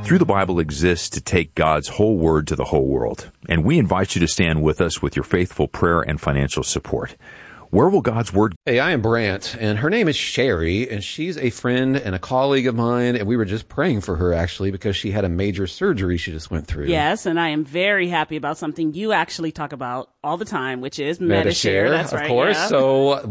Through the Bible exists to take God's whole word to the whole world. And we invite you to stand with us with your faithful prayer and financial support. Where will God's word? Hey, I am Brant, and her name is Sherry, and she's a friend and a colleague of mine, and we were just praying for her, actually, because she had a major surgery she just went through. Yes, and I am very happy about something you actually talk about all the time, which is Medi-Share. That's right, of course. yeah. So